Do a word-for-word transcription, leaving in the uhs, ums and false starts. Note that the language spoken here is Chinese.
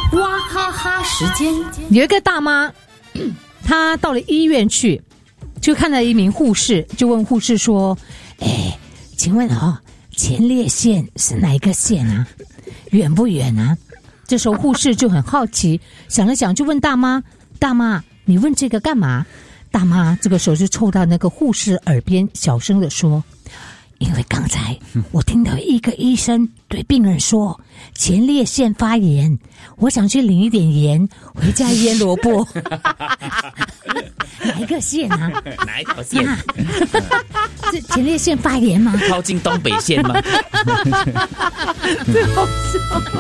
哇哈哈时间。 有一个大妈，她到了医院去，就看到一名护士，就问护士说：“哎，请问哦，前列腺是哪一个腺啊？远不远啊？”这时候护士就很好奇，想了想，就问大妈：“大妈，你问这个干嘛？”大妈这个时候就凑到那个护士耳边，小声的说：“因为刚才我听到一个医生对病人说前列腺发炎，我想去领一点盐回家腌萝卜。”哪一个县啊？ 哪一条线？ 啊、这前列腺发炎吗？ 靠近东北线吗？ 最好笑。